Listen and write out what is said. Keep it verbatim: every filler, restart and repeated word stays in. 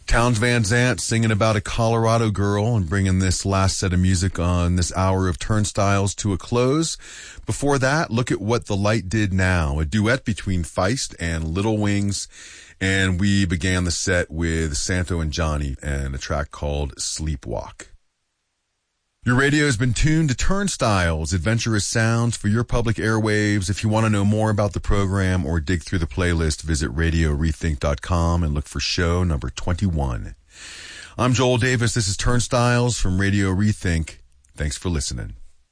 Townes Van Zandt singing about a Colorado girl and bringing this last set of music on this hour of Turnstiles to a close. Before that, look at What the Light Did Now, a duet between Feist and Little Wings. And we began the set with Santo and Johnny and a track called Sleepwalk. Your radio has been tuned to Turnstiles, adventurous sounds for your public airwaves. If you want to know more about the program or dig through the playlist, visit radio rethink dot com and look for show number twenty-one. I'm Joel Davis. This is Turnstiles from Radio Rethink. Thanks for listening.